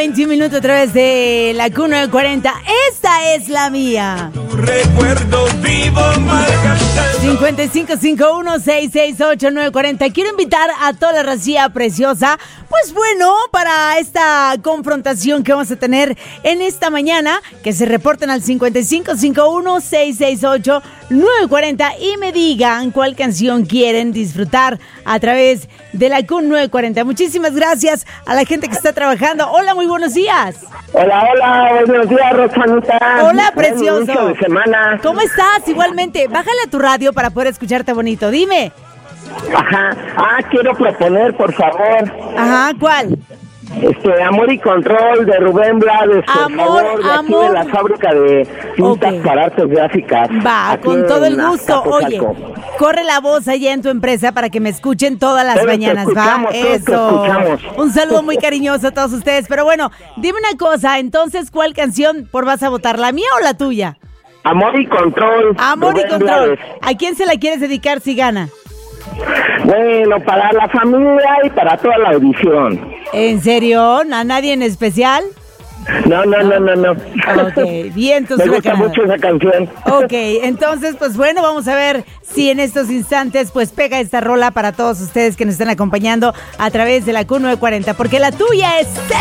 21 minutos a través de la Q940. Esta es la mía. Tu recuerdo vivo marcado. 5551-668-940. Quiero invitar a toda la racía preciosa, pues bueno, para esta confrontación que vamos a tener en esta mañana, que se reporten al 5551-668-940 y me digan cuál canción quieren disfrutar a través de la Q940. Muchísimas gracias a la gente que está trabajando. Hola, muy buenos días. Hola, buenos días, Rosanita. Hola, precioso. Inicio de semana. ¿Cómo estás? Igualmente, bájale a tu radio para poder escucharte bonito. Dime. Ajá. Quiero proponer, por favor. Ajá, ¿cuál? Amor y Control de Rubén Blades, por Amor, favor, de aquí amor. de la fábrica de cintas Ok. para artes gráficas. Va, aquí con todo el en gusto. Azcapotzalco. Oye, corre la voz allá en tu empresa para que me escuchen todas las Todos te mañanas, ¿va? escuchamos, todos te escuchamos. Un saludo muy cariñoso a todos ustedes. Pero bueno, dime una cosa, entonces, ¿cuál canción vas a votar? ¿La mía o la tuya? Amor y Control. Amor y Rubén Control. Blades. ¿A quién se la quieres dedicar si gana? Bueno, para la familia y para toda la audición. ¿En serio? ¿A nadie en especial? No. Ok, bien, entonces Me gusta mucho esa canción. Ok, entonces, pues bueno, vamos a ver si en estos instantes pues pega esta rola para todos ustedes que nos están acompañando a través de la Q940, porque la tuya es